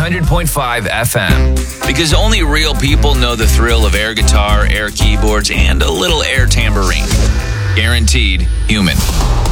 100.5 FM. Because only real people know the thrill of air guitar, air keyboards, and a little air tambourine. Guaranteed human.